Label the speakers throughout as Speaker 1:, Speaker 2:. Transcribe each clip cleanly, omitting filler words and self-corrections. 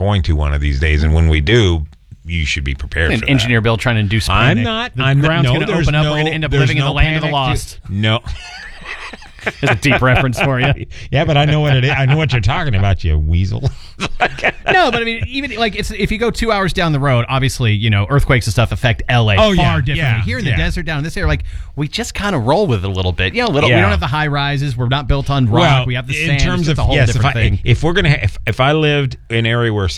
Speaker 1: going to one of these days, and when we do, you should be prepared for that.
Speaker 2: Engineer Bill trying to induce panic.
Speaker 1: I'm not.
Speaker 2: The ground's going to open up. We're going to end up living in the land of the lost.
Speaker 1: No.
Speaker 2: There's a deep reference for you.
Speaker 1: Yeah, but I know what it is. I know what you're talking about, you weasel.
Speaker 2: No, but I mean, even like if you go 2 hours down the road, obviously, earthquakes and stuff affect LA far differently.
Speaker 1: Yeah,
Speaker 2: here in the desert, down in this area, like we just kind of roll with it a little bit. We don't have the high rises. We're not built on rock.
Speaker 1: Well,
Speaker 2: we have the sand.
Speaker 1: In terms of
Speaker 2: a whole different thing.
Speaker 1: If we're gonna, if I lived in an area where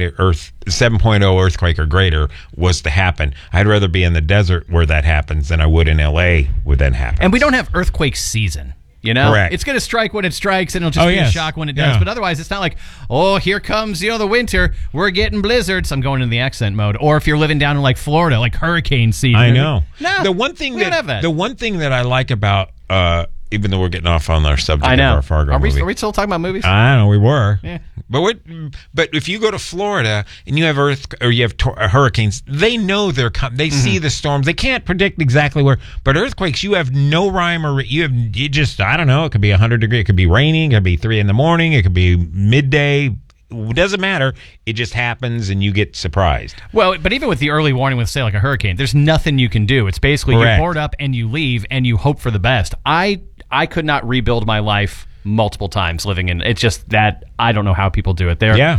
Speaker 1: 7.0 earthquake or greater was to happen, I'd rather be in the desert where that happens than I would in LA where that happens.
Speaker 2: And we don't have earthquake season.
Speaker 1: Correct.
Speaker 2: It's going to strike when it strikes, and it'll just be a shock when it does. But otherwise, it's not like, here comes, the winter. We're getting blizzards. I'm going into the accent mode. Or if you're living down in like Florida, like hurricane season.
Speaker 1: I know.
Speaker 2: No,
Speaker 1: the one thing
Speaker 2: we don't have that.
Speaker 1: The one thing that I like about, even though we're getting off on our subject
Speaker 2: of
Speaker 1: our Fargo movie.
Speaker 2: Are we still talking about movies?
Speaker 1: I know we were.
Speaker 2: Yeah.
Speaker 1: But if you go to Florida and you have hurricanes, they know they're coming. They see the storms. They can't predict exactly where. But earthquakes, you have no rhyme or you just I don't know. It could be 100 degrees. It could be raining. It could be 3 a.m. It could be midday. It doesn't matter. It just happens, and you get surprised.
Speaker 2: Well, but even with the early warning with, say, like a hurricane, there's nothing you can do. It's basically you board up and you leave and you hope for the best. I could not rebuild my life multiple times living in. It's just that I don't know how people do it. Their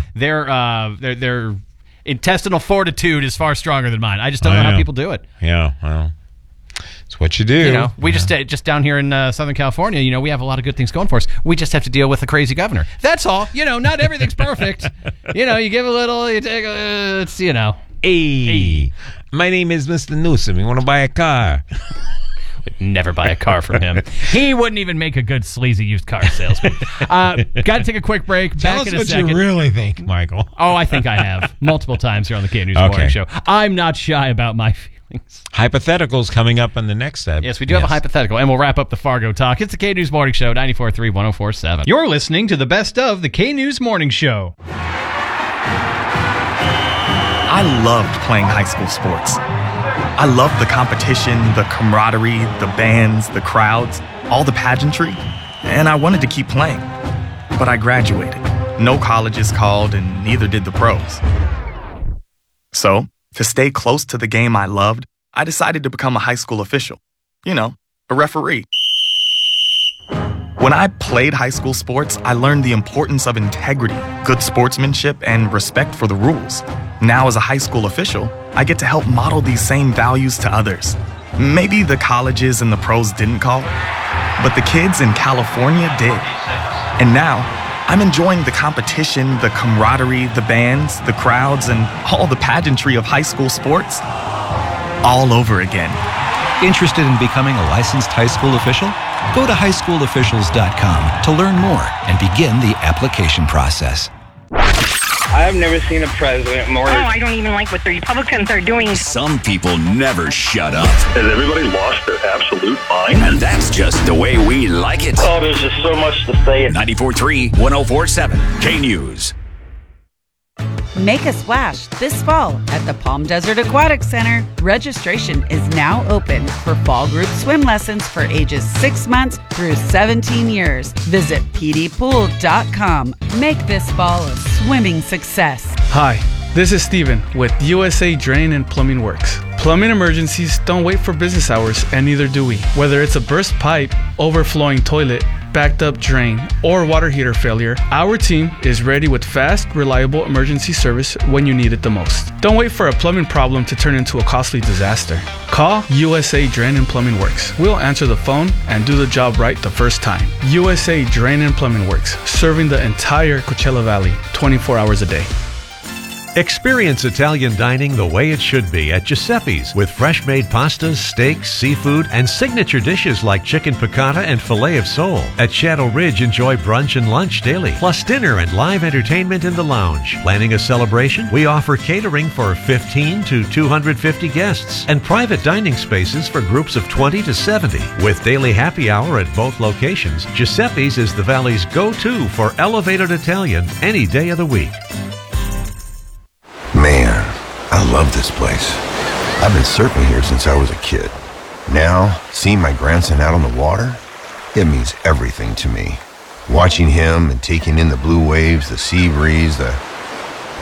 Speaker 2: intestinal fortitude is far stronger than mine. I just don't know how people do it.
Speaker 1: Yeah, well, it's what you do.
Speaker 2: We just down here in Southern California, we have a lot of good things going for us. We just have to deal with a crazy governor. That's all. Not everything's perfect. You give a little, you take a, it's.
Speaker 1: Hey, my name is Mr. Newsom. You want to buy a car?
Speaker 2: Would never buy a car from him. He wouldn't even make a good sleazy used car salesman. Got to take a quick break.
Speaker 1: Tell us what you really think, Michael.
Speaker 2: Oh, I think I have multiple times here on the K News Morning Show. I'm not shy about my feelings.
Speaker 1: Hypotheticals coming up in the next step.
Speaker 2: Yes, we do have a hypothetical, and we'll wrap up the Fargo talk. It's the K News Morning Show, 94.3, 104.7. You're listening to the best of the K News Morning Show.
Speaker 3: I loved playing high school sports. I loved the competition, the camaraderie, the bands, the crowds, all the pageantry, and I wanted to keep playing. But I graduated. No colleges called, and neither did the pros. So, to stay close to the game I loved, I decided to become a high school official. A referee. When I played high school sports, I learned the importance of integrity, good sportsmanship, and respect for the rules. Now, as a high school official, I get to help model these same values to others. Maybe the colleges and the pros didn't call, but the kids in California did. And now, I'm enjoying the competition, the camaraderie, the bands, the crowds, and all the pageantry of high school sports all over again.
Speaker 4: Interested in becoming a licensed high school official? Go to highschoolofficials.com to learn more and begin the application process.
Speaker 5: I've never seen a president more...
Speaker 6: I don't even like what the Republicans are doing.
Speaker 7: Some people never shut up.
Speaker 8: Has everybody lost their absolute mind?
Speaker 7: And that's just the way we like it.
Speaker 8: Oh, there's just so much to say.
Speaker 7: 94.3, 104.7, K-News.
Speaker 9: Make a splash this fall at the Palm Desert Aquatic Center. Registration is now open for fall group swim lessons for ages 6 months through 17 years. Visit pdpool.com. Make this fall a swimming success.
Speaker 10: Hi, this is Steven with USA Drain and Plumbing Works. Plumbing emergencies don't wait for business hours, and neither do we. Whether it's a burst pipe, overflowing toilet, backed up drain, or water heater failure, our team is ready with fast, reliable emergency service when you need it the most. Don't wait for a plumbing problem to turn into a costly disaster. Call USA Drain and Plumbing Works. We'll answer the phone and do the job right the first time. USA Drain and Plumbing Works, serving the entire Coachella Valley 24 hours a day.
Speaker 11: Experience Italian dining the way it should be at Giuseppe's with fresh-made pastas, steaks, seafood, and signature dishes like chicken piccata and filet of sole. At Shadow Ridge, enjoy brunch and lunch daily, plus dinner and live entertainment in the lounge. Planning a celebration? We offer catering for 15 to 250 guests and private dining spaces for groups of 20 to 70. With daily happy hour at both locations, Giuseppe's is the Valley's go-to for elevated Italian any day of the week.
Speaker 12: Man, I love this place. I've been surfing here since I was a kid. Now, seeing my grandson out on the water, it means everything to me. Watching him and taking in the blue waves, the sea breeze, the